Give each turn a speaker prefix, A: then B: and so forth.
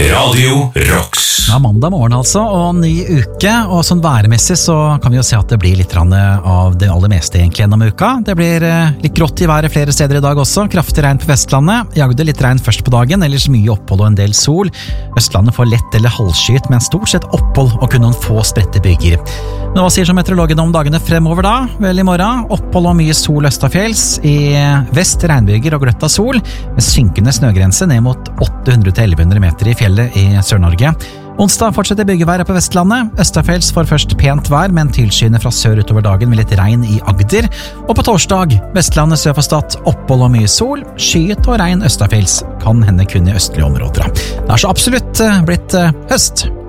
A: Radio Rocks.
B: Ja, mandag morgen altså, og ny uke, og sånn værmessig så kan vi jo se at det blir litt av det aller meste egentlig gjennom uka. Det blir litt grått i været flere steder i dag også, kraftig regn på Vestlandet, i Agder litt regn først på dagen, ellers mye opphold og en del sol. Østlandet får lett eller halvskyet, men stort sett opphold og kun noen få spredte byger. Men hva sier så meteorologene om dagene fremover da? Vel, i morgen, opphold og mye sol østafjells, i vest regnbyger og gløtt av sol, med synkende snøgrense ned mot 800-1100 meter i fjellet i Sør-Norge. Onsdag fortsetter byggeværet på Vestlandet. Østafjells får først pent vær, men tilskyende fra sør utover dagen med litt regn i Agder. Og på torsdag, Vestlandet sør for Stad, opphold og mye sol, skyet og regn østafjells, kan hende kun i østlige områder. Det er så absolutt blitt høst.